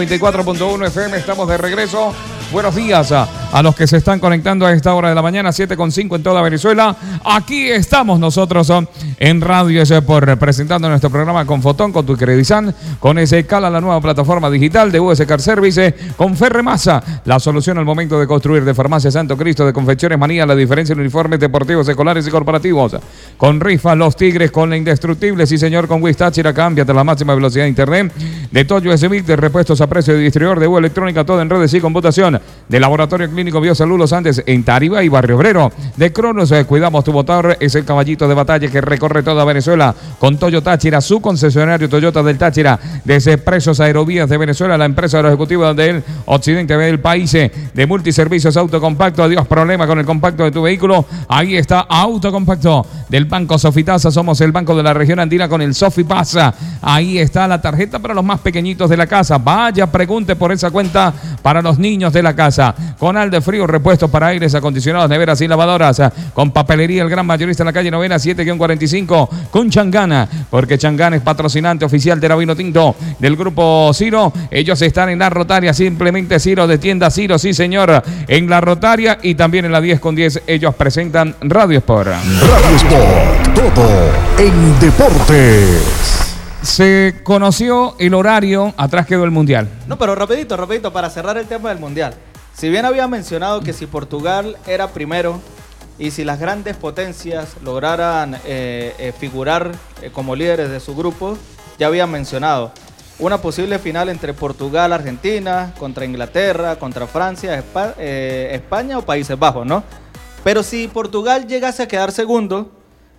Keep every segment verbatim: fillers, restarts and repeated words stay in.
noventa y cuatro punto uno F M, estamos de regreso. Buenos días a, a los que se están conectando a esta hora de la mañana, siete con cinco en toda Venezuela. Aquí estamos nosotros en Radio S por presentando nuestro programa con Fotón, con tu Credisan, con S Cala, la nueva plataforma digital de U S Car Service, con Ferremasa, la solución al momento de construir, de Farmacia Santo Cristo, de Confecciones Manía, la diferencia en uniformes deportivos, escolares y corporativos, con Rifa Los Tigres, con la Indestructible, sí señor, con Wistachira, cámbiate a la máxima velocidad de internet, de Toyo S M I C, de repuestos a precio de distribuidor, de U electrónica, todo en redes y computación, de Laboratorio Clínico Biosalud Los Andes en Tarima y Barrio Obrero, de Cronos, eh, cuidamos tu motor, es el caballito de batalla que recorre toda Venezuela, con Toyo Táchira, su concesionario Toyota del Táchira, desde Expresos Aerovías de Venezuela, la empresa aeroejecutiva del occidente del país, eh, de multiservicios autocompacto, adiós problema con el compacto de tu vehículo, ahí está Autocompacto, del Banco Sofitasa, somos el banco de la región andina con el Sofipasa, ahí está la tarjeta para los más pequeñitos de la casa, vaya, pregunte por esa cuenta para los niños de la casa, con Alde Frío, repuestos para aires acondicionados, neveras y lavadoras, con Papelería El Gran Mayorista en la calle Novena siete cuarenta y cinco, con Changana, porque Changana es patrocinante oficial de la Vino Tinto del Grupo Ciro, ellos están en la Rotaria, simplemente Ciro de tienda Ciro, sí señor, en la Rotaria y también en la diez con diez, ellos presentan Radio Sport. Radio Sport, todo en deportes. Se conoció el horario, atrás quedó el Mundial. No, pero rapidito, rapidito, para cerrar el tema del Mundial. Si bien había mencionado que si Portugal era primero y si las grandes potencias lograran eh, eh, figurar eh, como líderes de su grupo, ya había mencionado una posible final entre Portugal, Argentina, contra Inglaterra, contra Francia, Espa eh, España o Países Bajos, ¿no? Pero si Portugal llegase a quedar segundo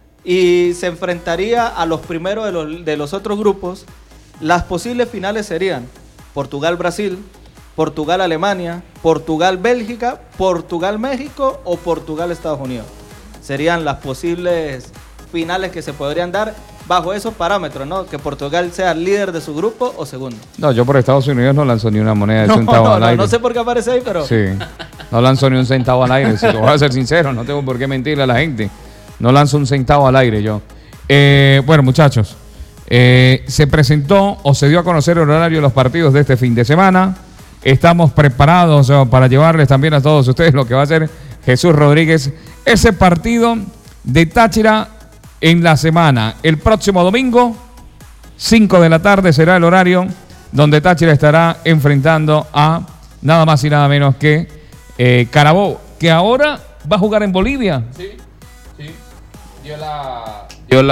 y se enfrentaría a los primeros de los, de los otros grupos, las posibles finales serían Portugal-Brasil, Portugal-Alemania, Portugal-Bélgica, Portugal-México o Portugal-Estados Unidos. Serían las posibles finales que se podrían dar bajo esos parámetros, ¿no? Que Portugal sea líder de su grupo o segundo. No, yo por Estados Unidos no lanzo ni una moneda de no, centavo no, al no, aire. No sé por qué aparece ahí, pero... Sí, no lanzo ni un centavo al aire, si te voy a ser sincero, no tengo por qué mentirle a la gente. No lanzo un centavo al aire yo. Eh, bueno, muchachos, eh, se presentó o se dio a conocer el horario de los partidos de este fin de semana. Estamos preparados o, para llevarles también a todos ustedes lo que va a hacer Jesús Rodríguez. Ese partido de Táchira en la semana. El próximo domingo, cinco de la tarde será el horario donde Táchira estará enfrentando a nada más y nada menos que eh, Carabobo, que ahora va a jugar en Bolivia. Sí, sí. Dio la, dio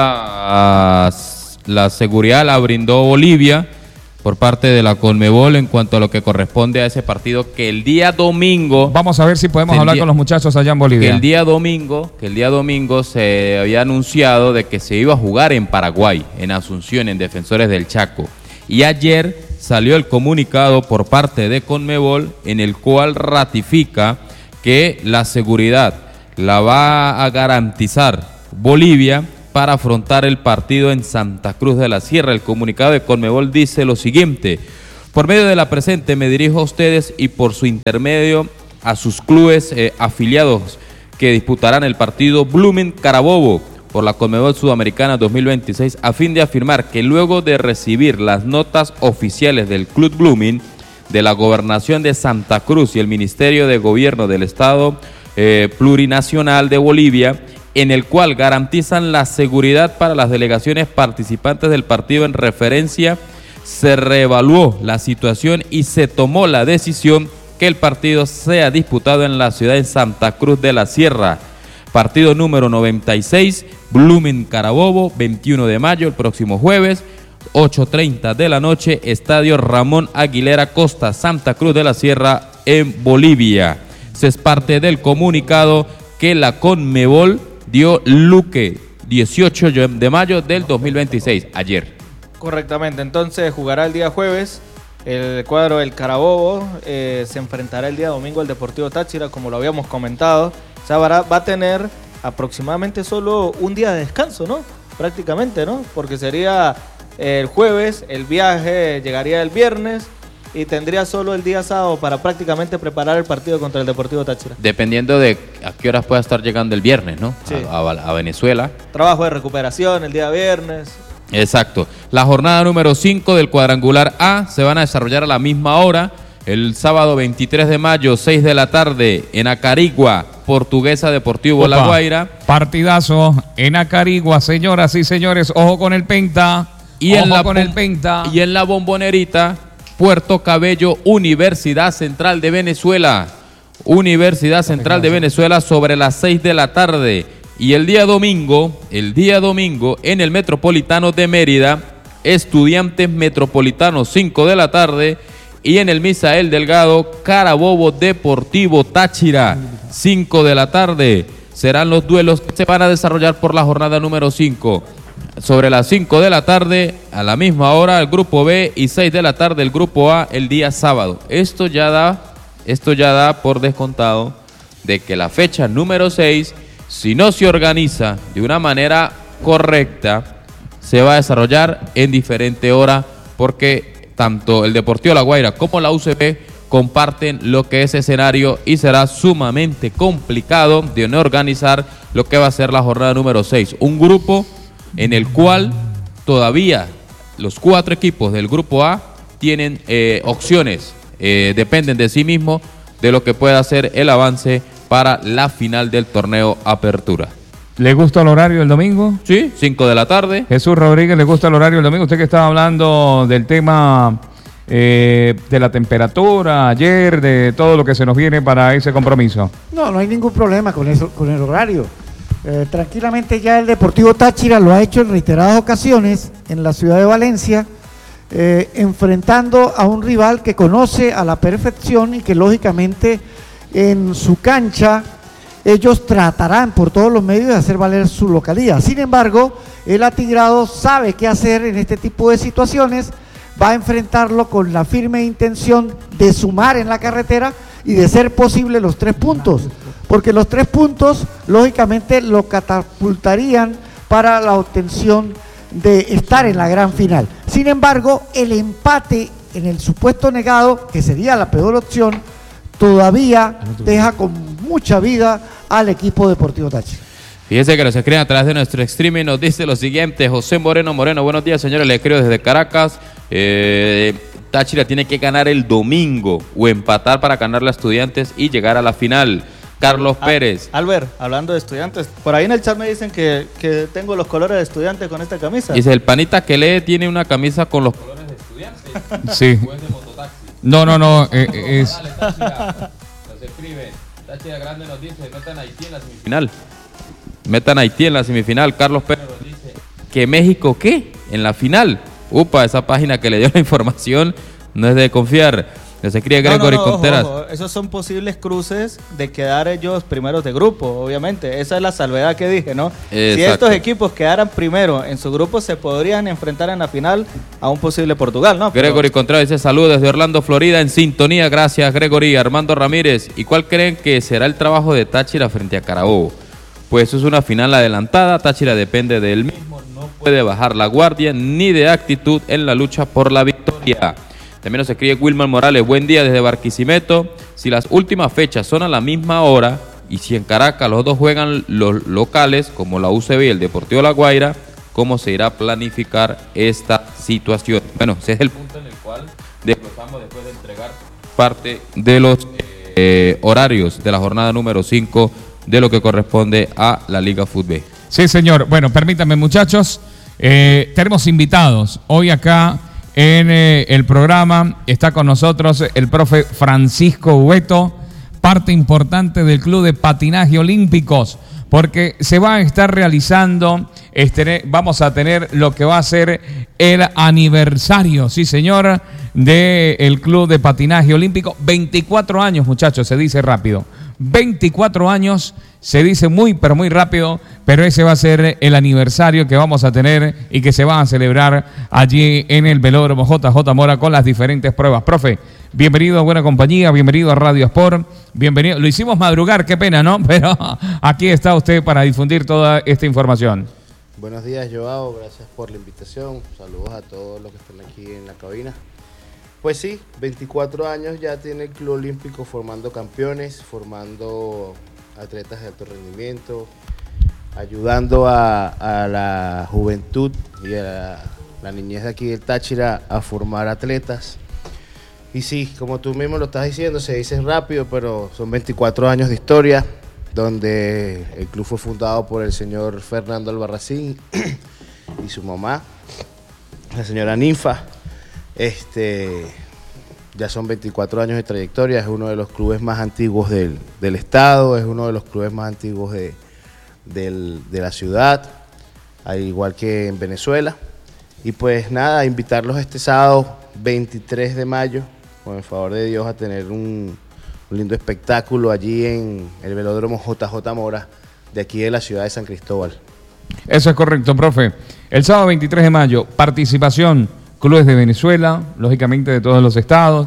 la, la seguridad, la brindó Bolivia por parte de la Conmebol en cuanto a lo que corresponde a ese partido que el día domingo... Vamos a ver si podemos hablar día, con los muchachos allá en Bolivia. Que el día domingo, que el día domingo se había anunciado de que se iba a jugar en Paraguay, en Asunción, en Defensores del Chaco. Y ayer salió el comunicado por parte de Conmebol en el cual ratifica que la seguridad la va a garantizar Bolivia para afrontar el partido en Santa Cruz de la Sierra. El comunicado de Conmebol dice lo siguiente: por medio de la presente me dirijo a ustedes y por su intermedio a sus clubes eh, afiliados que disputarán el partido Blooming Carabobo por la Conmebol Sudamericana dos mil veintiséis, a fin de afirmar que luego de recibir las notas oficiales del Club Blooming, de la Gobernación de Santa Cruz y el Ministerio de Gobierno del Estado eh, Plurinacional de Bolivia, en el cual garantizan la seguridad para las delegaciones participantes del partido en referencia, se reevaluó la situación y se tomó la decisión que el partido sea disputado en la ciudad de Santa Cruz de la Sierra. Partido número noventa y seis, Blooming Carabobo, veintiuno de mayo, el próximo jueves, ocho treinta de la noche, Estadio Ramón Aguilera Costa, Santa Cruz de la Sierra, en Bolivia. Se es parte del comunicado que la Conmebol dio Luque, dieciocho de mayo del dos mil veintiséis, ayer. Correctamente, entonces jugará el día jueves el cuadro del Carabobo, eh, se enfrentará el día domingo al Deportivo Táchira, como lo habíamos comentado. O sea, va a, va a tener aproximadamente solo un día de descanso, ¿no? Prácticamente, ¿no? Porque sería el jueves, el viaje llegaría el viernes y tendría solo el día sábado para prácticamente preparar el partido contra el Deportivo Táchira. Dependiendo de a qué horas pueda estar llegando el viernes, ¿no? Sí. A, a, a Venezuela. Trabajo de recuperación el día viernes. Exacto. La jornada número cinco del cuadrangular A se van a desarrollar a la misma hora. El sábado veintitrés de mayo, seis de la tarde, en Acarigua, Portuguesa Deportivo La Guaira. Partidazo en Acarigua, señoras y señores. Ojo con el Penta. Y ojo en la con el Penta. Y en la Bombonerita, Puerto Cabello, Universidad Central de Venezuela. Universidad Central de Venezuela sobre las seis de la tarde. Y el día domingo, el día domingo, en el Metropolitano de Mérida, Estudiantes Metropolitanos, cinco de la tarde. Y en el Misael Delgado, Carabobo Deportivo Táchira, cinco de la tarde. Serán los duelos que se van a desarrollar por la jornada número cinco. Sobre las cinco de la tarde, a la misma hora, el grupo B, y seis de la tarde, el grupo A, el día sábado. Esto ya da, esto ya da por descontado de que la fecha número seis, si no se organiza de una manera correcta, se va a desarrollar en diferente hora, porque tanto el Deportivo La Guaira como la U C B comparten lo que es escenario y será sumamente complicado de no organizar lo que va a ser la jornada número seis. Un grupo en el cual todavía los cuatro equipos del grupo A tienen eh, opciones, eh, dependen de sí mismos de lo que pueda ser el avance para la final del torneo Apertura. ¿Le gusta el horario del domingo? Sí, cinco de la tarde. Jesús Rodríguez, ¿le gusta el horario del domingo? Usted que estaba hablando del tema eh, de la temperatura ayer, de todo lo que se nos viene para ese compromiso. No, no hay ningún problema con eso, con el horario. Eh, tranquilamente ya el Deportivo Táchira lo ha hecho en reiteradas ocasiones en la ciudad de Valencia, eh, enfrentando a un rival que conoce a la perfección y que lógicamente en su cancha ellos tratarán por todos los medios de hacer valer su localidad. Sin embargo, el atigrado sabe qué hacer en este tipo de situaciones, va a enfrentarlo con la firme intención de sumar en la carretera y de ser posible los tres puntos, porque los tres puntos lógicamente lo catapultarían para la obtención de estar en la gran final. Sin embargo, el empate en el supuesto negado, que sería la peor opción, todavía deja con mucha vida al equipo Deportivo Táchira. Fíjense que nos escriben a través de nuestro streaming, nos dice lo siguiente, José Moreno Moreno, buenos días señores, le escribo desde Caracas, eh, Táchira tiene que ganar el domingo o empatar para ganar a Estudiantes y llegar a la final. Carlos Al, Pérez. Albert, hablando de Estudiantes, por ahí en el chat me dicen que, que tengo los colores de Estudiantes con esta camisa. Dice, el panita que lee tiene una camisa con los colores de Estudiantes. Sí. ¿O es de mototaxi? No, no, no, eh, es... Dale, Táchira, nos escriben. Táchira Grande nos dice, metan a Haití en la semifinal. Metan a Haití en la semifinal. Carlos Pérez nos dice, ¿que México qué? En la final. Upa, esa página que le dio la información no es de confiar. Les escribe Gregory no, no, no, Contreras. ojo, ojo. Esos son posibles cruces de quedar ellos primeros de grupo, obviamente. Esa es la salvedad que dije, ¿no? Exacto. Si estos equipos quedaran primero en su grupo, se podrían enfrentar en la final a un posible Portugal, ¿no? Pero... Gregory Contreras dice, saludos desde Orlando, Florida, en sintonía. Gracias, Gregory. Armando Ramírez. ¿Y cuál creen que será el trabajo de Táchira frente a Carabobo? Pues es una final adelantada. Táchira depende de él mismo. No puede bajar la guardia ni de actitud en la lucha por la victoria. También nos escribe Wilman Morales, buen día desde Barquisimeto. Si las últimas fechas son a la misma hora y si en Caracas los dos juegan los locales, como la U C B y el Deportivo La Guaira, ¿cómo se irá a planificar esta situación? Bueno, ese es el punto en el cual desglosamos después de entregar parte de los eh, horarios de la jornada número cinco de lo que corresponde a la Liga Fútbol. Sí, señor. Bueno, permítanme, muchachos. Eh, tenemos invitados hoy acá en eh, el programa. Está con nosotros el profe Francisco Hueto, parte importante del Club de Patinaje Olímpicos, porque se va a estar realizando, este, vamos a tener lo que va a ser el aniversario, sí señor, del Club de Patinaje Olímpico. veinticuatro años, muchachos, se dice rápido. veinticuatro años, se dice muy, pero muy rápido, pero ese va a ser el aniversario que vamos a tener y que se va a celebrar allí en el velódromo J J Mora con las diferentes pruebas. Profe, bienvenido a Buena Compañía, bienvenido a Radio Sport, bienvenido. Lo hicimos madrugar, qué pena, ¿no? Pero aquí está usted para difundir toda esta información. Buenos días, Joao, gracias por la invitación. Saludos a todos los que están aquí en la cabina. Pues sí, veinticuatro años ya tiene el Club Olímpico formando campeones, formando atletas de alto rendimiento, ayudando a, a la juventud y a la, la niñez de aquí del Táchira a formar atletas. Y sí, como tú mismo lo estás diciendo, se dice rápido, pero son veinticuatro años de historia, donde el club fue fundado por el señor Fernando Albarracín y su mamá, la señora Ninfa. Este, ya son veinticuatro años de trayectoria, es uno de los clubes más antiguos del, del estado, es uno de los clubes más antiguos de, del, de la ciudad, al igual que en Venezuela. Y pues nada, invitarlos este sábado veintitrés de mayo, con el favor de Dios, a tener un, un lindo espectáculo allí en el velódromo J J Mora de aquí de la ciudad de San Cristóbal. Eso es correcto, profe. El sábado veintitrés de mayo, participación, clubes de Venezuela, lógicamente de todos los estados,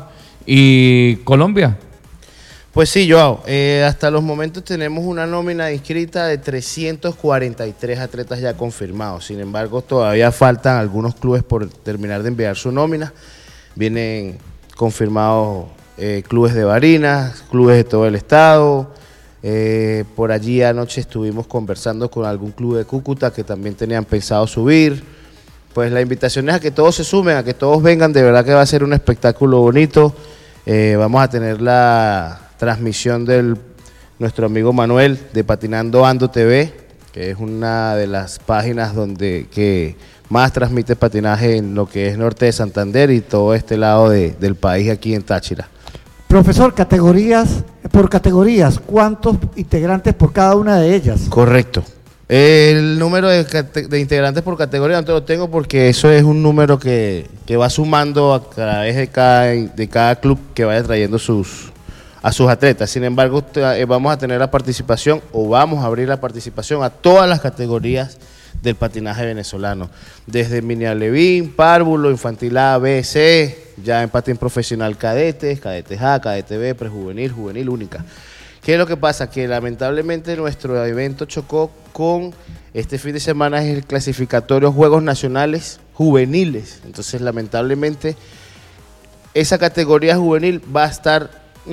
y Colombia. Pues sí, Joao, eh, hasta los momentos tenemos una nómina inscrita de trescientos cuarenta y tres atletas ya confirmados. Sin embargo, todavía faltan algunos clubes por terminar de enviar su nómina. Vienen confirmados eh, clubes de Barinas, clubes de todo el estado. Eh, por allí anoche estuvimos conversando con algún club de Cúcuta que también tenían pensado subir. Pues la invitación es a que todos se sumen, a que todos vengan. De verdad que va a ser un espectáculo bonito. Eh, vamos a tener la transmisión de nuestro amigo Manuel de Patinando Ando T V, que es una de las páginas donde que más transmite patinaje en lo que es norte de Santander y todo este lado de, del país aquí en Táchira. Profesor, categorías, por categorías, ¿cuántos integrantes por cada una de ellas? Correcto. El número de, de integrantes por categoría no te lo tengo porque eso es un número que, que va sumando a través de cada, de cada club que vaya trayendo sus, a sus atletas. Sin embargo, vamos a tener la participación o vamos a abrir la participación a todas las categorías del patinaje venezolano, desde mini alevín, párvulo, infantil A, B, C, ya en patín profesional cadetes, cadetes A, cadete B, prejuvenil, juvenil única. ¿Qué es lo que pasa? Que lamentablemente nuestro evento chocó con este fin de semana es el clasificatorio Juegos Nacionales Juveniles. Entonces, lamentablemente, esa categoría juvenil va a estar,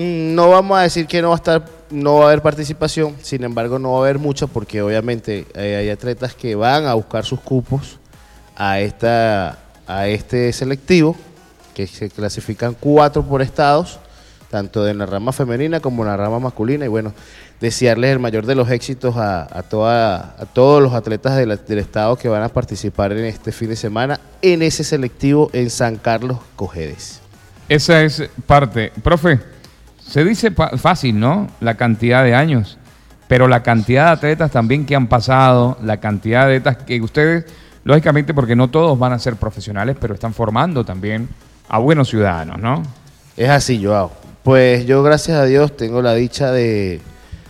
no vamos a decir que no va a estar, no va a haber participación, sin embargo no va a haber mucha porque obviamente eh, hay atletas que van a buscar sus cupos a, esta, a este selectivo, que se clasifican cuatro por estados, tanto en la rama femenina como en la rama masculina, y bueno, desearles el mayor de los éxitos a, a, toda, a todos los atletas de la, del estado que van a participar en este fin de semana en ese selectivo en San Carlos Cojedes. Esa es parte. Profe, se dice fácil, ¿no? La cantidad de años, pero la cantidad de atletas también que han pasado, la cantidad de atletas que ustedes, lógicamente porque no todos van a ser profesionales, pero están formando también a buenos ciudadanos, ¿no? Es así, Joao. Pues yo, gracias a Dios, tengo la dicha de,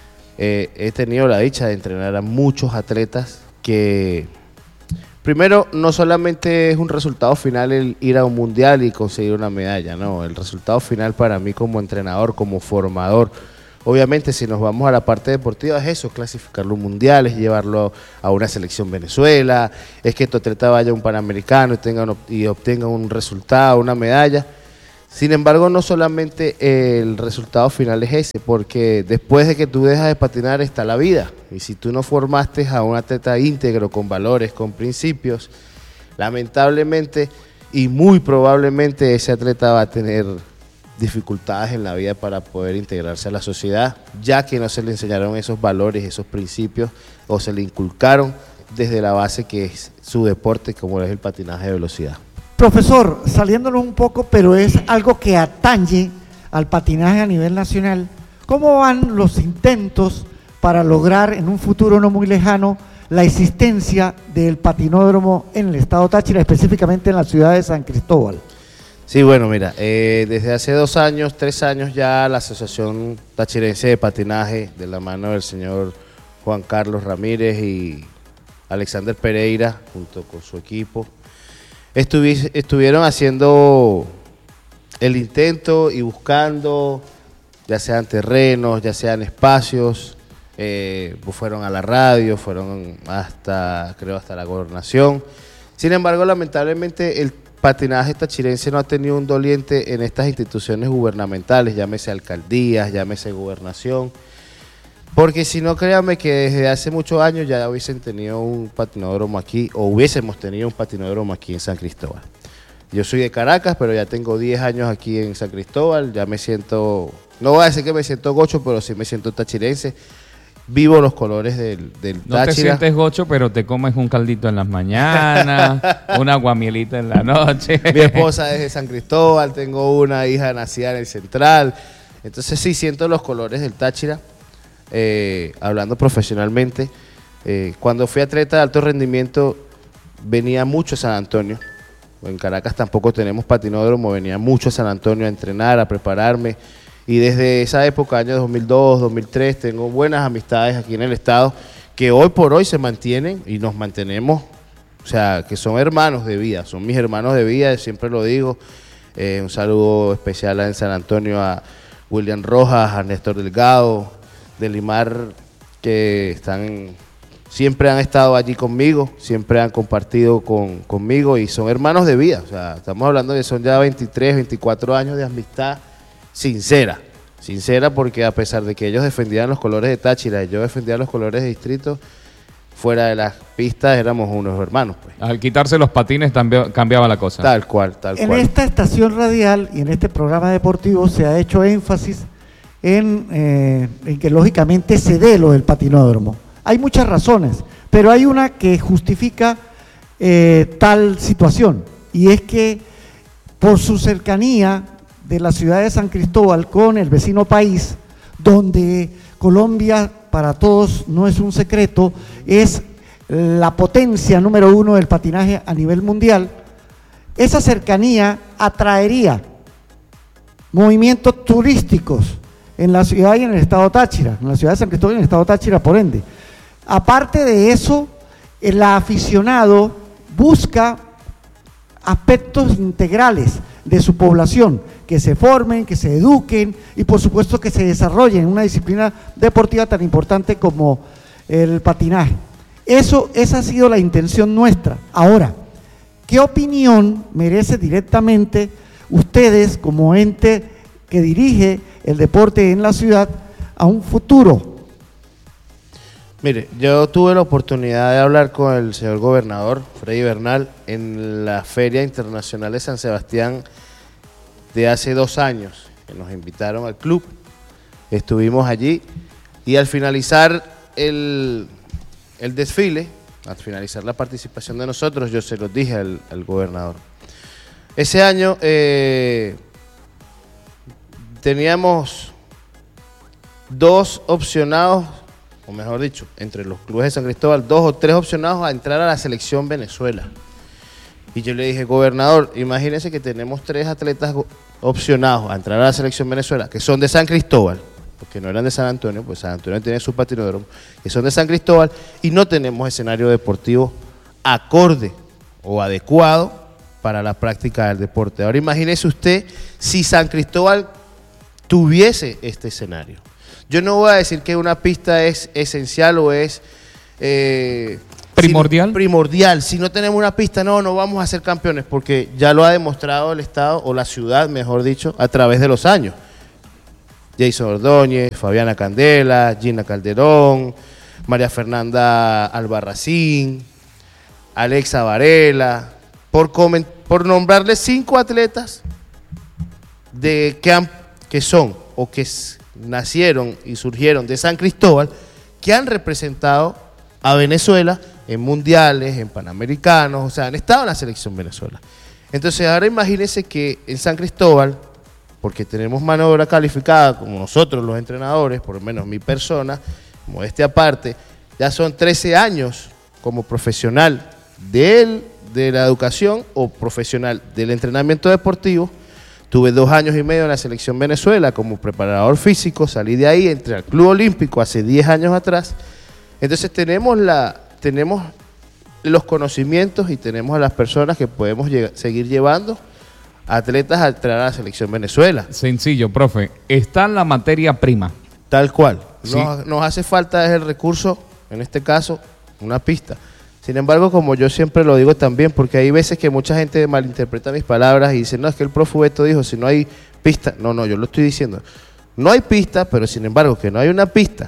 eh, he tenido la dicha de entrenar a muchos atletas que, primero, no solamente es un resultado final el ir a un mundial y conseguir una medalla, no, el resultado final para mí como entrenador, como formador, obviamente si nos vamos a la parte deportiva es eso, clasificarlo a un mundial, es llevarlo a una selección Venezuela, es que tu atleta vaya a un Panamericano y, tenga un, y obtenga un resultado, una medalla. Sin embargo, no solamente el resultado final es ese, porque después de que tú dejas de patinar está la vida. Y si tú no formaste a un atleta íntegro, con valores, con principios, lamentablemente y muy probablemente ese atleta va a tener dificultades en la vida para poder integrarse a la sociedad, ya que no se le enseñaron esos valores, esos principios, o se le inculcaron desde la base que es su deporte, como es el patinaje de velocidad. Profesor, saliéndonos un poco, pero es algo que atañe al patinaje a nivel nacional, ¿cómo van los intentos para lograr en un futuro no muy lejano la existencia del patinódromo en el estado Táchira, específicamente en la ciudad de San Cristóbal? Sí, bueno, mira, eh, desde hace dos años, tres años ya la Asociación Tachirense de Patinaje, de la mano del señor Juan Carlos Ramírez y Alexander Pereira, junto con su equipo, Estuvi, estuvieron haciendo el intento y buscando, ya sean terrenos, ya sean espacios, eh, pues fueron a la radio, fueron hasta, creo, hasta la gobernación. Sin embargo, lamentablemente el patinaje tachirense no ha tenido un doliente en estas instituciones gubernamentales, llámese alcaldías, llámese gobernación. Porque si no, créanme que desde hace muchos años ya hubiesen tenido un patinódromo aquí, o hubiésemos tenido un patinódromo aquí en San Cristóbal. Yo soy de Caracas, pero ya tengo diez años aquí en San Cristóbal, ya me siento, no voy a decir que me siento gocho, pero sí me siento tachirense. Vivo los colores del, del No Táchira. te sientes gocho, pero te comes un caldito en las mañanas, una guamielita en la noche. Mi esposa es de San Cristóbal, tengo una hija nacida en el Central. Entonces sí siento los colores del Táchira, eh, hablando profesionalmente. Eh, cuando fui atleta de alto rendimiento, venía mucho a San Antonio. En Caracas tampoco tenemos patinódromo, venía mucho a San Antonio a entrenar, a prepararme. Y desde esa época, año dos mil dos, dos mil tres, tengo buenas amistades aquí en el estado que hoy por hoy se mantienen y nos mantenemos, o sea, que son hermanos de vida, son mis hermanos de vida, siempre lo digo. Eh, un saludo especial en San Antonio a William Rojas, a Néstor Delgado, de Limar, que están, siempre han estado allí conmigo, siempre han compartido con, conmigo y son hermanos de vida. O sea, estamos hablando de que son ya veintitrés, veinticuatro años de amistad sincera, sincera porque a pesar de que ellos defendían los colores de Táchira y yo defendía los colores de Distrito, fuera de las pistas éramos unos hermanos. Pues. Al quitarse los patines también cambiaba la cosa. Tal cual, tal En cual. esta estación radial y en este programa deportivo se ha hecho énfasis en, eh, en que lógicamente se dé lo del patinódromo. Hay muchas razones, pero hay una que justifica eh, tal situación, y es que por su cercanía de la ciudad de San Cristóbal con el vecino país, donde Colombia, para todos no es un secreto, es la potencia número uno del patinaje a nivel mundial, esa cercanía atraería movimientos turísticos en la ciudad y en el estado Táchira, en la ciudad de San Cristóbal y en el estado Táchira, por ende. Aparte de eso, el aficionado busca aspectos integrales de su población, que se formen, que se eduquen y por supuesto que se desarrollen en una disciplina deportiva tan importante como el patinaje. Eso, esa ha sido la intención nuestra. Ahora, ¿qué opinión merece directamente ustedes como ente que dirige el deporte en la ciudad a un futuro? Mire, yo tuve la oportunidad de hablar con el señor gobernador, Freddy Bernal, en la Feria Internacional de San Sebastián de hace dos años, que nos invitaron al club, estuvimos allí y al finalizar el, el desfile, al finalizar la participación de nosotros, yo se los dije al, al gobernador. Ese año eh, teníamos dos opcionados, o mejor dicho, entre los clubes de San Cristóbal, dos o tres opcionados a entrar a la selección Venezuela. Y yo le dije, gobernador, imagínese que tenemos tres atletas opcionados a entrar a la selección Venezuela, que son de San Cristóbal, porque no eran de San Antonio, pues San Antonio tiene su patinódromo, que son de San Cristóbal, y no tenemos escenario deportivo acorde o adecuado para la práctica del deporte. Ahora imagínese usted si San Cristóbal tuviese este escenario. Yo no voy a decir que una pista es esencial o es... Eh, ¿Primordial? Si, primordial. Si no tenemos una pista, no, no vamos a ser campeones, porque ya lo ha demostrado el Estado, o la ciudad, mejor dicho, a través de los años. Jason Ordóñez, Fabiana Candela, Gina Calderón, María Fernanda Albarracín, Alexa Varela, por, coment por nombrarle cinco atletas de que, han, que son o que nacieron y surgieron de San Cristóbal, que han representado a Venezuela en mundiales, en panamericanos, o sea, han estado en la selección Venezuela. Entonces ahora imagínense que en San Cristóbal, porque tenemos mano de obra calificada, como nosotros los entrenadores, por lo menos mi persona, modestia aparte, ya son trece años como profesional de, de la educación o profesional del entrenamiento deportivo. Tuve dos años y medio en la selección Venezuela como preparador físico, salí de ahí, entré al Club Olímpico hace diez años atrás. Entonces tenemos, la, tenemos los conocimientos y tenemos a las personas que podemos llegar, seguir llevando atletas a entrar a la selección Venezuela. Sencillo, profe. Está la materia prima. Tal cual. Sí. Nos, nos hace falta es el recurso, en este caso, una pista. Sin embargo, como yo siempre lo digo también, porque hay veces que mucha gente malinterpreta mis palabras y dice, no, es que el profe Beto dijo, si no hay pista. No, no, yo lo estoy diciendo. No hay pista, pero sin embargo, que no hay una pista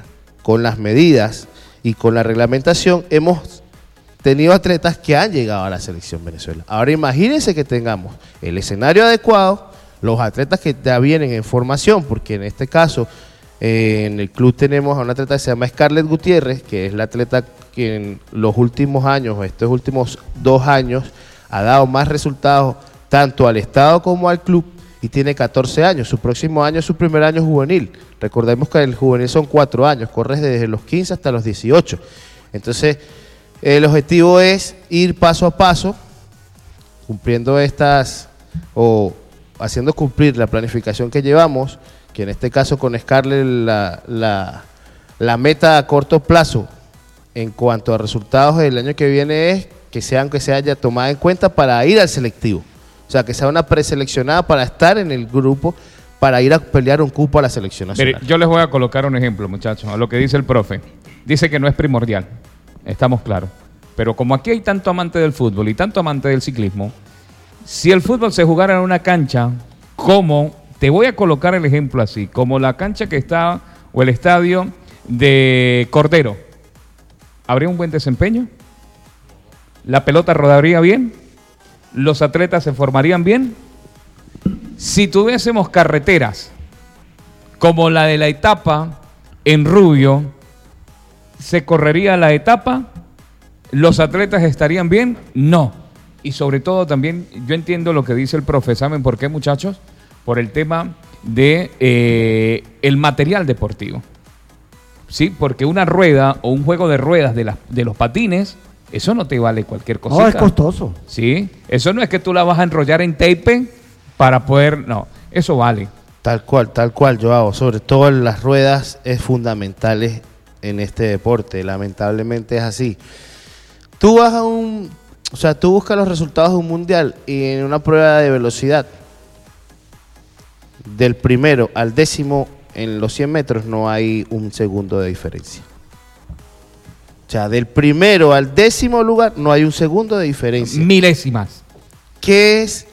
con las medidas y con la reglamentación, hemos tenido atletas que han llegado a la selección Venezuela. Ahora imagínense que tengamos el escenario adecuado, los atletas que ya vienen en formación, porque en este caso eh, en el club tenemos a una atleta que se llama Scarlett Gutiérrez, que es la atleta que en los últimos años, o estos últimos dos años, ha dado más resultados tanto al Estado como al club, y tiene catorce años. Su próximo año es su primer año juvenil. Recordemos que el juvenil son cuatro años, corres desde los quince hasta los dieciocho. Entonces, el objetivo es ir paso a paso, cumpliendo estas, o haciendo cumplir la planificación que llevamos, que en este caso con Scarlett la, la, la meta a corto plazo en cuanto a resultados del año que viene es que sea, aunque se haya tomado en cuenta para ir al selectivo. O sea, que sea una preseleccionada para estar en el grupo, para ir a pelear un cupo a la selección nacional. Mire, yo les voy a colocar un ejemplo, muchachos, a lo que dice el profe. Dice que no es primordial, estamos claros. Pero como aquí hay tanto amante del fútbol y tanto amante del ciclismo, si el fútbol se jugara en una cancha como, te voy a colocar el ejemplo así, como la cancha que está, o el estadio de Cordero, ¿habría un buen desempeño? ¿La pelota rodaría bien? ¿Los atletas se formarían bien? Si tuviésemos carreteras como la de la etapa en Rubio, ¿se correría la etapa? ¿Los atletas estarían bien? No. Y sobre todo también, yo entiendo lo que dice el profe, ¿saben por qué, muchachos? Por el tema de eh, el material deportivo. Sí, porque una rueda o un juego de ruedas de, las, de los patines, eso no te vale cualquier cosita. No, es costoso. Sí, eso no es que tú la vas a enrollar en tape para poder, no, eso vale. Tal cual, tal cual, Joao. Sobre todo en las ruedas es fundamental en este deporte, lamentablemente es así. Tú vas a un, o sea, tú buscas los resultados de un mundial y en una prueba de velocidad, del primero al décimo en los cien metros no hay un segundo de diferencia. O sea, del primero al décimo lugar no hay un segundo de diferencia. Milésimas. ¿Qué es?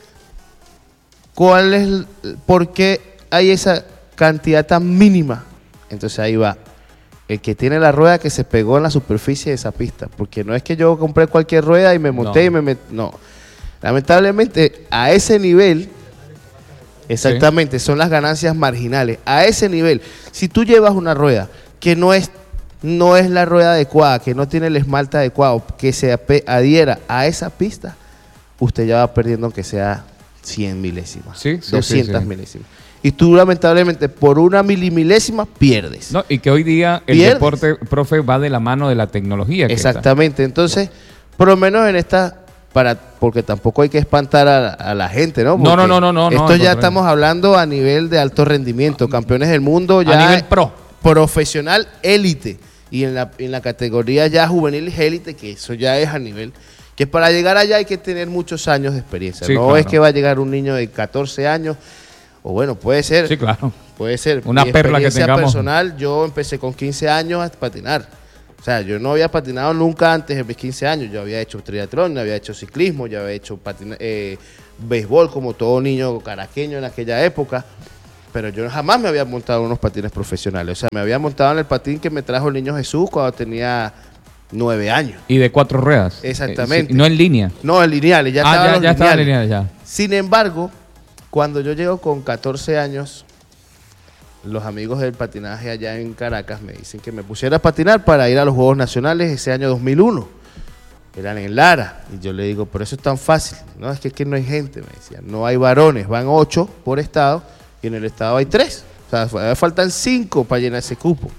¿Cuál es? ¿Por qué hay esa cantidad tan mínima? Entonces ahí va. El que tiene la rueda que se pegó en la superficie de esa pista. Porque no es que yo compré cualquier rueda y me monté no. y me metí. No. Lamentablemente, a ese nivel, exactamente, sí, son las ganancias marginales. A ese nivel, si tú llevas una rueda que no es no es la rueda adecuada, que no tiene el esmalte adecuado, que se adhiera a esa pista, usted ya va perdiendo aunque sea cien milésimas, sí, sí, doscientas sí, sí. milésimas. Y tú lamentablemente por una milimilésima pierdes. No, y que hoy día el Pierdes. deporte, profe, va de la mano de la tecnología. que Exactamente, entonces, por lo menos en esta, para porque tampoco hay que espantar a, a la gente, ¿no? No, no, Porque no, no, no, Esto no, ya no, estamos hablando a nivel de alto rendimiento, campeones del mundo, ya a nivel pro. Profesional élite. Y en la, en la categoría ya juvenil élite, que eso ya es a nivel, que para llegar allá hay que tener muchos años de experiencia. Sí, no claro. es que va a llegar un niño de catorce años, o bueno, puede ser. Sí, claro. Puede ser. Una Mi perla que experiencia tengamos. personal, yo empecé con quince años a patinar. O sea, yo no había patinado nunca antes de mis quince años. Yo había hecho triatlón, había hecho ciclismo, yo había hecho patina, eh, béisbol como todo niño caraqueño en aquella época. Pero yo jamás me había montado en unos patines profesionales. O sea, me había montado en el patín que me trajo el niño Jesús cuando tenía nueve años. Y de cuatro ruedas. Exactamente. Eh, sí, no en línea. No, en lineales, ya ah, estaban ya, los ya estaba en lineales. lineal, ya. Sin embargo, cuando yo llego con catorce años, los amigos del patinaje allá en Caracas me dicen que me pusiera a patinar para ir a los Juegos Nacionales ese año dos mil uno. Eran en Lara. Y yo le digo, pero eso es tan fácil. No, es que aquí no hay gente, me decían. No hay varones, van ocho por estado y en el estado hay tres. O sea, faltan cinco para llenar ese cupo.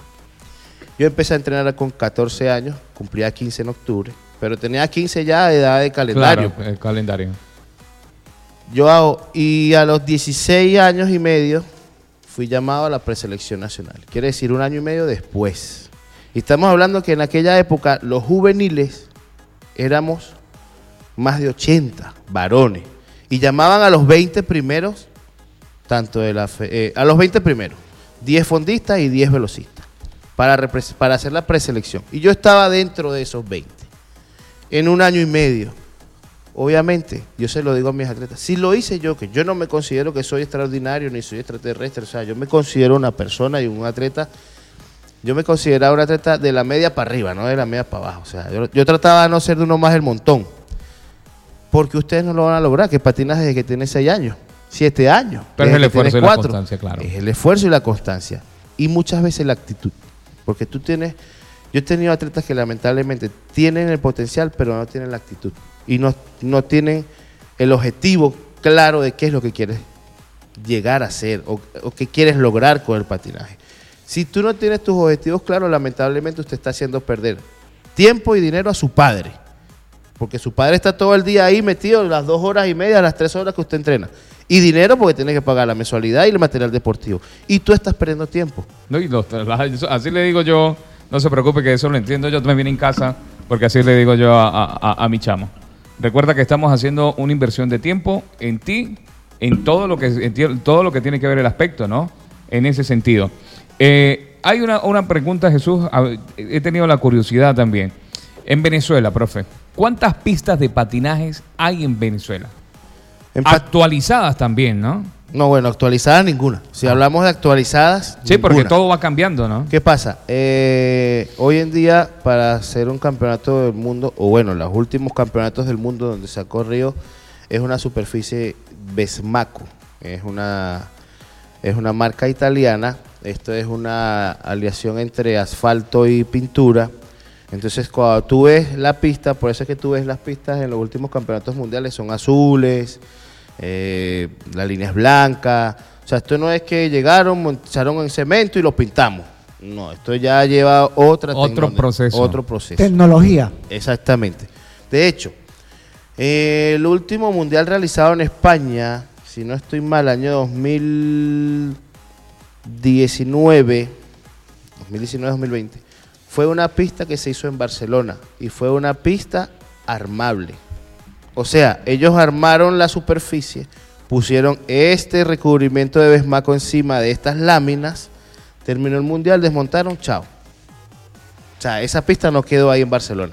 Yo empecé a entrenar con catorce años, cumplía quince en octubre, pero tenía quince ya de edad de calendario. Claro, el calendario. Yo hago, y a los dieciséis años y medio fui llamado a la preselección nacional. Quiere decir, un año y medio después. Y estamos hablando que en aquella época los juveniles éramos más de ochenta varones. Y llamaban a los veinte primeros, tanto de la fe, eh, a los veinte primeros, diez fondistas y diez velocistas, para, para hacer la preselección. Y yo estaba dentro de esos veinte, en un año y medio. Obviamente, yo se lo digo a mis atletas, si lo hice yo, que yo no me considero que soy extraordinario ni soy extraterrestre, o sea, yo me considero una persona y un atleta yo me consideraba un atleta de la media para arriba, no de la media para abajo. O sea, yo, yo trataba de no ser de uno más del montón. Porque ustedes no lo van a lograr, que patinas desde que tiene seis años, siete años. Pero es el que esfuerzo tienes y la cuatro. constancia, claro. Es el esfuerzo y la constancia. Y muchas veces la actitud. Porque tú tienes, yo he tenido atletas que lamentablemente tienen el potencial, pero no tienen la actitud. Y no, no tienen el objetivo claro de qué es lo que quieres llegar a ser o, o qué quieres lograr con el patinaje. Si tú no tienes tus objetivos claros, lamentablemente usted está haciendo perder tiempo y dinero a su padre. Porque su padre está todo el día ahí metido, las dos horas y media, las tres horas que usted entrena. Y dinero porque tiene que pagar la mensualidad y el material deportivo. Y tú estás perdiendo tiempo. No, y lo- así le digo yo, no se preocupe que eso lo entiendo yo también en casa, porque así le digo yo a, a- a- a mi chamo. Recuerda que estamos haciendo una inversión de tiempo en ti, en todo lo que en ti- todo lo que tiene que ver el aspecto, ¿no? En ese sentido. Eh, hay una, una pregunta, Jesús, a- he tenido la curiosidad también. En Venezuela, profe, ¿cuántas pistas de patinajes hay en Venezuela? En pat- Actualizadas también, ¿no? no, bueno, actualizadas ninguna. Si hablamos de actualizadas, Sí, porque ninguna. todo va cambiando, ¿no? ¿Qué pasa? Eh, hoy en día, para hacer un campeonato del mundo, o bueno, los últimos campeonatos del mundo donde se ha corrido, es una superficie Vesmaco. Es una, es una marca italiana. Esto es una aleación entre asfalto y pintura. Entonces, cuando tú ves la pista, por eso es que tú ves las pistas en los últimos campeonatos mundiales, son azules, eh, la línea es blanca. O sea, esto no es que llegaron, montaron en cemento y lo pintamos. No, esto ya lleva otra Otro tecnología, proceso. Otro proceso. Tecnología. Exactamente. De hecho, eh, el último mundial realizado en España, si no estoy mal, año dos mil diecinueve, dos mil diecinueve dos mil veinte, fue una pista que se hizo en Barcelona y fue una pista armable. O sea, ellos armaron la superficie, pusieron este recubrimiento de Vesmaco encima de estas láminas, terminó el mundial, desmontaron, chao. O sea, esa pista no quedó ahí en Barcelona.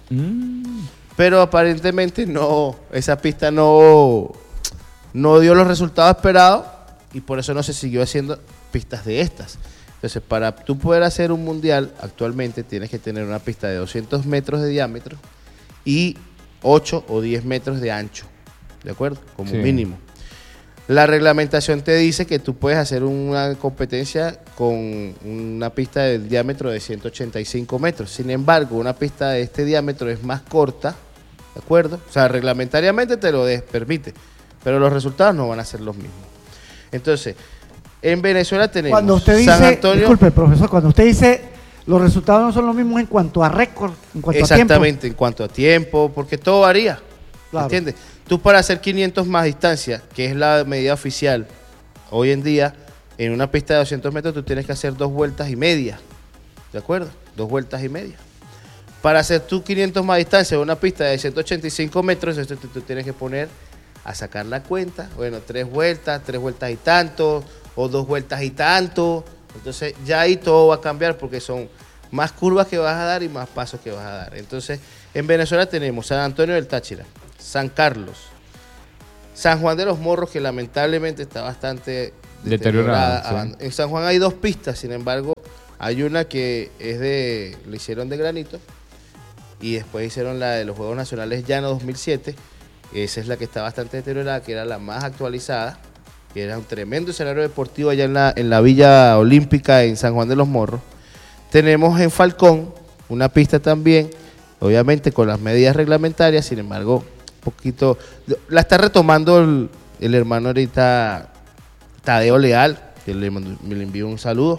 Pero aparentemente no, esa pista no, no dio los resultados esperados y por eso no se siguió haciendo pistas de estas. Entonces, para tú poder hacer un mundial, actualmente tienes que tener una pista de doscientos metros de diámetro y ocho o diez metros de ancho, ¿de acuerdo? Como Sí. mínimo. La reglamentación te dice que tú puedes hacer una competencia con una pista de diámetro de ciento ochenta y cinco metros. Sin embargo, una pista de este diámetro es más corta, ¿de acuerdo? O sea, reglamentariamente te lo des- permite, pero los resultados no van a ser los mismos. Entonces, en Venezuela tenemos Cuando usted San dice, Antonio. disculpe, profesor, cuando usted dice los resultados no son los mismos en cuanto a récord, en cuanto a tiempo. Exactamente, en cuanto a tiempo, porque todo varía. Claro. ¿Entiendes? Tú para hacer quinientos más distancia, que es la medida oficial, hoy en día, en una pista de doscientos metros tú tienes que hacer dos vueltas y media. ¿De acuerdo? Dos vueltas y media. Para hacer tú quinientos más distancia en una pista de ciento ochenta y cinco metros, esto tú, tú tienes que poner a sacar la cuenta. Bueno, tres vueltas, tres vueltas y tanto, o dos vueltas y tanto. Entonces ya ahí todo va a cambiar porque son más curvas que vas a dar y más pasos que vas a dar. Entonces, en Venezuela tenemos San Antonio del Táchira, San Carlos, San Juan de los Morros, que lamentablemente está bastante Deteriorada, deteriorada. sí. En San Juan hay dos pistas, sin embargo, hay una que es de, le hicieron de granito, y después hicieron la de los Juegos Nacionales Llano dos mil siete. Esa es la que está bastante deteriorada, que era la más actualizada, que era un tremendo escenario deportivo allá en la, en la Villa Olímpica en San Juan de los Morros. Tenemos en Falcón una pista también, obviamente con las medidas reglamentarias, sin embargo, un poquito, la está retomando el, el hermano ahorita Tadeo Leal, que le, mandó- me le envió un saludo,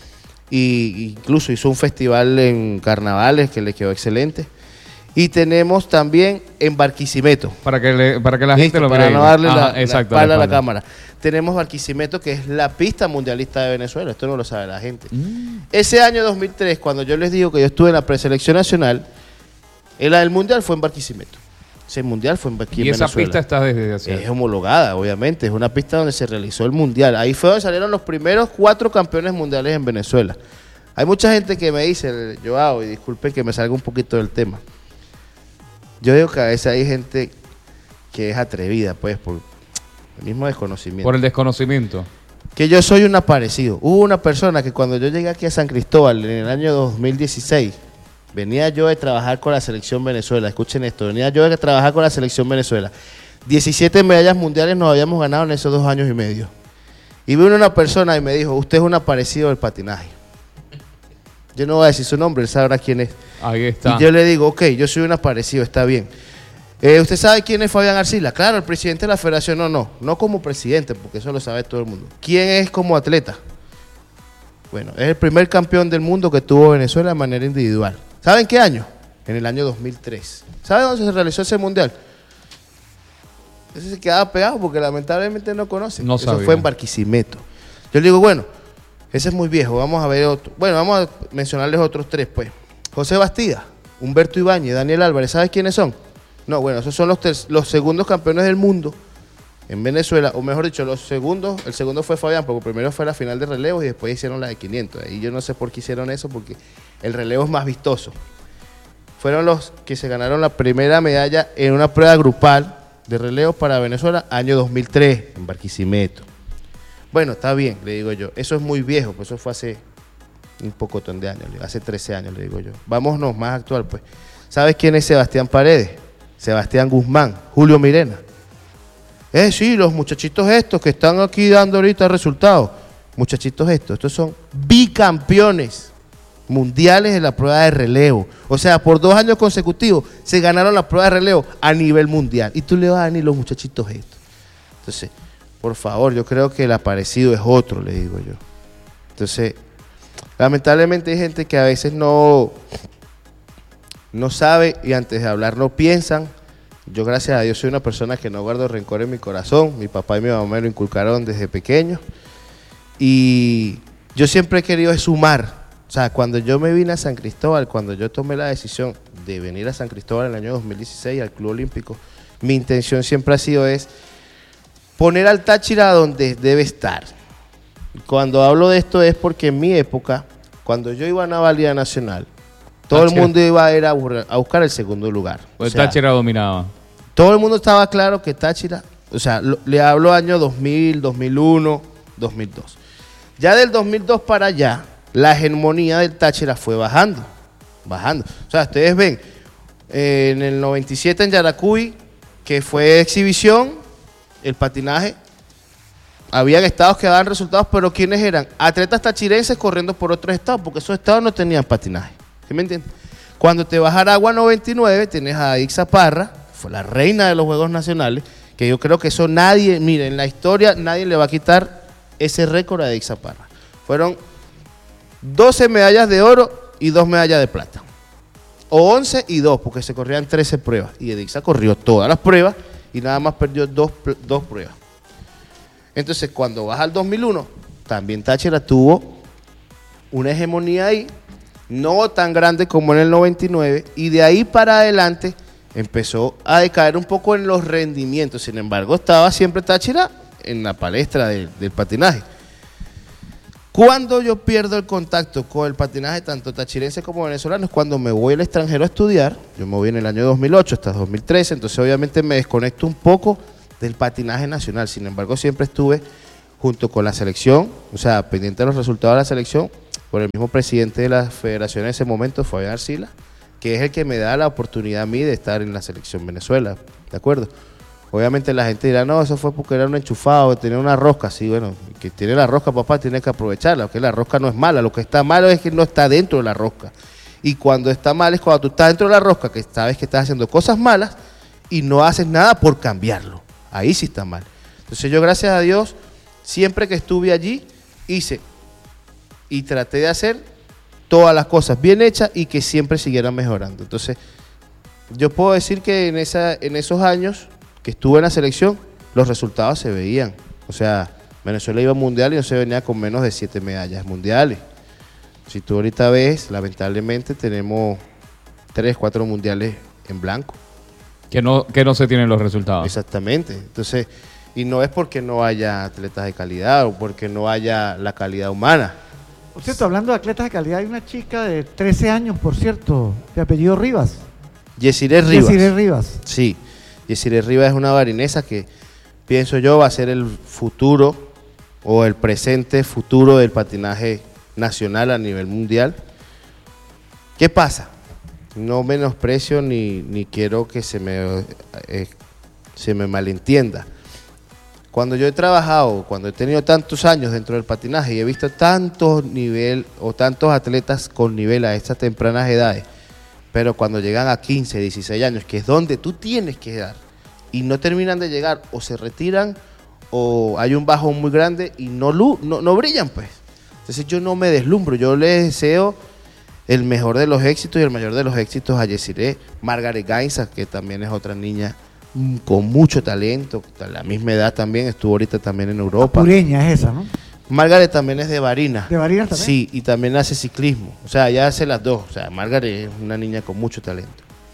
y incluso hizo un festival en carnavales que le quedó excelente. Y tenemos también en Barquisimeto. Para que, le- para que la gente Listo, lo para vea. no darle Ajá, la, la exacto, espalda a la espalda. cámara. Tenemos Barquisimeto, que es la pista mundialista de Venezuela. Esto no lo sabe la gente. Mm. Ese año dos mil tres, cuando yo les digo que yo estuve en la preselección nacional, el, el mundial fue en Barquisimeto. Ese mundial fue en aquí en Y esa Venezuela. pista está desde hace. Es homologada, obviamente. Es una pista donde se realizó el mundial. Ahí fue donde salieron los primeros cuatro campeones mundiales en Venezuela. Hay mucha gente que me dice, Joao, y disculpen que me salga un poquito del tema. Yo digo que a veces hay gente que es atrevida, pues, por el mismo desconocimiento. Por el desconocimiento. que yo soy un aparecido. Hubo una persona que cuando yo llegué aquí a San Cristóbal en el año dos mil dieciséis, venía yo de trabajar con la selección Venezuela. Escuchen esto, venía yo de trabajar con la selección Venezuela. diecisiete medallas mundiales nos habíamos ganado en esos dos años y medio. Y vino una persona y me dijo, usted es un aparecido del patinaje. Yo no voy a decir su nombre, él sabrá quién es. Ahí está. Y yo le digo, ok, yo soy un aparecido, está bien. Eh, ¿Usted sabe quién es Fabián Arcila? Claro, el presidente de la federación. No, no, no como presidente, porque eso lo sabe todo el mundo. ¿Quién es como atleta? Bueno, es el primer campeón del mundo que tuvo Venezuela de manera individual. ¿Saben qué año? En el año dos mil tres. ¿Sabe dónde se realizó ese mundial? Ese se quedaba pegado porque lamentablemente no conoce. No Eso sabía. fue en Barquisimeto. Yo le digo, bueno, ese es muy viejo, vamos a ver otro. Bueno, vamos a mencionarles otros tres, pues. José Bastida, Humberto Ibáñez, Daniel Álvarez, ¿sabes quiénes son? No, bueno, esos son los, ter- los segundos campeones del mundo en Venezuela, o mejor dicho, los segundos, el segundo fue Fabián, porque primero fue la final de relevos y después hicieron la de quinientos. Y yo no sé por qué hicieron eso, porque el relevo es más vistoso. Fueron los que se ganaron la primera medalla en una prueba grupal de relevos para Venezuela, año dos mil tres, en Barquisimeto. Bueno, está bien, le digo yo. Eso es muy viejo, pues eso fue hace un pocotón de años, hace trece años, le digo yo. Vámonos más actual, pues. ¿Sabes quién es Sebastián Paredes? Sebastián Guzmán, Julio Mirena. Eh, sí, los muchachitos estos que están aquí dando ahorita resultados. Muchachitos estos, estos son bicampeones mundiales de la prueba de relevo. O sea, por dos años consecutivos se ganaron la prueba de relevo a nivel mundial. Y tú le vas a venir los muchachitos estos. Entonces, por favor, yo creo que el aparecido es otro, le digo yo. Entonces, lamentablemente hay gente que a veces no, no sabe y antes de hablar no piensan. Yo, gracias a Dios, soy una persona que no guardo rencor en mi corazón. Mi papá y mi mamá me lo inculcaron desde pequeño. Y yo siempre he querido sumar. O sea, cuando yo me vine a San Cristóbal, cuando yo tomé la decisión de venir a San Cristóbal en el año dos mil dieciséis al Club Olímpico, mi intención siempre ha sido es poner al Táchira donde debe estar. Cuando hablo de esto es porque en mi época, cuando yo iba a una valía nacional, todo Táchira. el mundo iba a ir a, bur- a buscar el segundo lugar. Pues O sea, Táchira dominaba. todo el mundo estaba claro que Táchira, o sea, lo- le hablo año dos mil, dos mil uno, dos mil dos. Ya del dos mil dos para allá, la hegemonía del Táchira fue bajando, bajando. O sea, ustedes ven, eh, en el noventa y siete en Yaracuy, que fue exhibición, el patinaje, habían estados que daban resultados, pero ¿quiénes eran? Atletas tachirenses corriendo por otros estados, porque esos estados no tenían patinaje. ¿Sí me entiendes? Cuando te vas a Aragua noventa y nueve, tienes a Ixa Parra, fue la reina de los Juegos Nacionales, que yo creo que eso nadie, miren, en la historia nadie le va a quitar ese récord a Ixa Parra. Fueron doce medallas de oro y dos medallas de plata. O once y dos, porque se corrían trece pruebas. Y Edixa corrió todas las pruebas y nada más perdió dos, pr- dos pruebas. Entonces, cuando vas al dos mil uno, también Táchira tuvo una hegemonía ahí, no tan grande como en el noventa y nueve, y de ahí para adelante empezó a decaer un poco en los rendimientos. Sin embargo, estaba siempre Táchira en la palestra del, del patinaje. Cuando yo pierdo el contacto con el patinaje, tanto tachirense como venezolano, es cuando me voy al extranjero a estudiar. Yo me voy en el año dos mil ocho hasta dos mil trece, entonces obviamente me desconecto un poco del patinaje nacional. Sin embargo, siempre estuve junto con la selección, o sea, pendiente de los resultados de la selección, por el mismo presidente de la federación en ese momento, Fabián Arcila, que es el que me da la oportunidad a mí de estar en la selección Venezuela, ¿de acuerdo? Obviamente la gente dirá, no, eso fue porque era un enchufado, tenía una rosca. Sí, bueno, el que tiene la rosca, papá, tiene que aprovecharla, porque la rosca no es mala, lo que está malo es que no está dentro de la rosca. Y cuando está mal es cuando tú estás dentro de la rosca, que sabes que estás haciendo cosas malas y no haces nada por cambiarlo. Ahí sí está mal. Entonces yo, gracias a Dios, siempre que estuve allí, hice y traté de hacer todas las cosas bien hechas y que siempre siguieran mejorando. Entonces, yo puedo decir que en, esa, en esos años que estuve en la selección, los resultados se veían. O sea, Venezuela iba a mundial y no se venía con menos de siete medallas mundiales. Si tú ahorita ves, lamentablemente tenemos tres, cuatro mundiales en blanco. Que no, que no se tienen los resultados. Exactamente. Entonces, y no es porque no haya atletas de calidad o porque no haya la calidad humana. Por cierto, hablando de atletas de calidad, hay una chica de trece años, por cierto, de apellido Rivas. Yesiré Rivas. Yesiré Rivas. Sí, Yesiré Rivas es una barinesa que pienso yo va a ser el futuro o el presente futuro del patinaje nacional a nivel mundial. ¿Qué pasa? No menosprecio ni, ni quiero que se me, eh, se me malentienda. Cuando yo he trabajado, cuando he tenido tantos años dentro del patinaje y he visto tantos nivel o tantos atletas con nivel a estas tempranas edades, pero cuando llegan a quince, dieciséis años, que es donde tú tienes que dar, y no terminan de llegar, o se retiran, o hay un bajón muy grande y no, no, no brillan, pues. Entonces yo no me deslumbro, yo les deseo el mejor de los éxitos y el mayor de los éxitos a Yesiré, Margaret Gainza, que también es otra niña con mucho talento, a la misma edad también, estuvo ahorita también en Europa. Pureña es esa, ¿no? Margaret también es de Barinas. ¿De Barinas también? Sí, y también hace ciclismo, o sea, ella hace las dos, o sea, Margaret es una niña con mucho talento.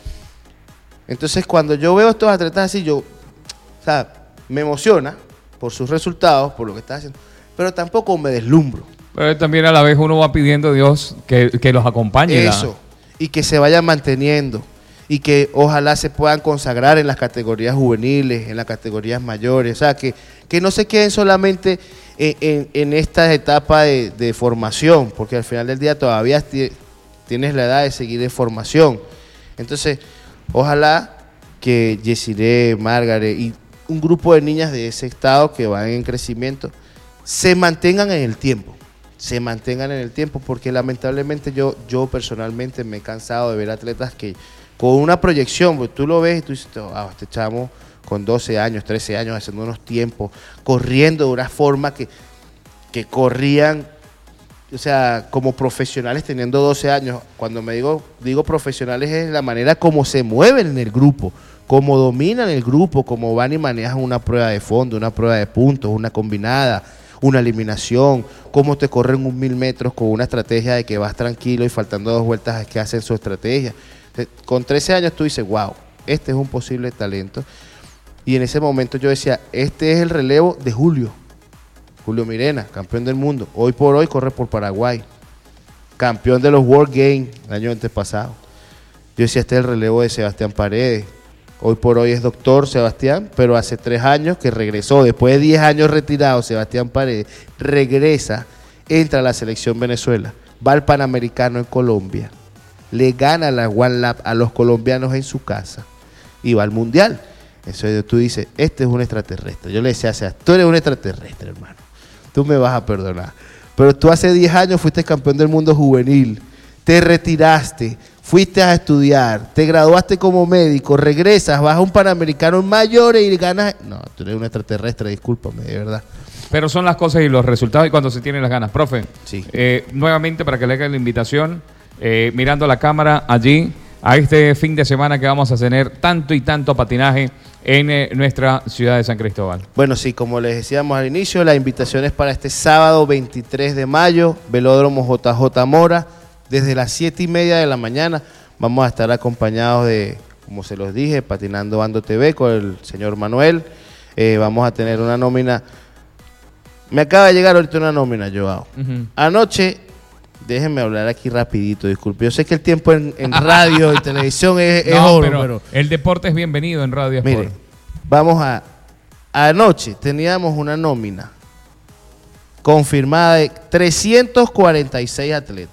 Entonces cuando yo veo a estos atletas así, yo, o sea, me emociona por sus resultados, por lo que está haciendo, pero tampoco me deslumbro. Pero también a la vez uno va pidiendo a Dios que, que los acompañe. Eso, y que se vayan manteniendo, y que ojalá se puedan consagrar en las categorías juveniles, en las categorías mayores, o sea, que, que no se queden solamente en, en, en esta etapa de, de formación, porque al final del día todavía tienes la edad de seguir en formación. Entonces, ojalá que Yesiré, Margaret y un grupo de niñas de ese estado que van en crecimiento se mantengan en el tiempo, se mantengan en el tiempo, porque lamentablemente yo, yo personalmente me he cansado de ver atletas que con una proyección, pues tú lo ves y tú dices, oh, este chamo con doce años, trece años, haciendo unos tiempos, corriendo de una forma que, que corrían, o sea, como profesionales teniendo doce años. Cuando me digo, digo profesionales es la manera como se mueven en el grupo, cómo dominan el grupo, cómo van y manejan una prueba de fondo, una prueba de puntos, una combinada, una eliminación, cómo te corren un mil metros con una estrategia de que vas tranquilo y faltando dos vueltas es que hacen su estrategia. Con trece años tú dices, wow, este es un posible talento. Y en ese momento yo decía, este es el relevo de Julio. Julio Mirena, campeón del mundo. Hoy por hoy corre por Paraguay. Campeón de los World Games el año antepasado. Yo decía, este es el relevo de Sebastián Paredes. Hoy por hoy es doctor Sebastián, pero hace tres años que regresó. Después de diez años retirado, Sebastián Paredes regresa, entra a la selección Venezuela, va al Panamericano en Colombia, le gana la One Lap a los colombianos en su casa y va al Mundial. Eso tú dices, este es un extraterrestre. Yo le decía, o sea, tú eres un extraterrestre, hermano. Tú me vas a perdonar. Pero tú hace diez años fuiste campeón del mundo juvenil, te retiraste, fuiste a estudiar, te graduaste como médico, regresas, vas a un Panamericano mayor y ganas. No, tú eres un extraterrestre, discúlpame, de verdad. Pero son las cosas y los resultados y cuando se tienen las ganas. Profe, sí. eh, nuevamente para que le hagan la invitación, eh, mirando la cámara allí, a este fin de semana que vamos a tener tanto y tanto patinaje en eh, nuestra ciudad de San Cristóbal. Bueno, sí, como les decíamos al inicio, la invitación es para este sábado veintitrés de mayo, Velódromo J J Mora, desde las siete y media de la mañana. Vamos a estar acompañados de, como se los dije, Patinando Ando T V con el señor Manuel. Eh, vamos a tener una nómina. Me acaba de llegar ahorita una nómina, Joao. Uh-huh. Anoche, déjenme hablar aquí rapidito, disculpe. Yo sé que el tiempo en, en radio y televisión es, es no, oro, pero, pero el deporte es bienvenido en Radio Sport. Mire, vamos a... Anoche teníamos una nómina confirmada de trescientos cuarenta y seis atletas.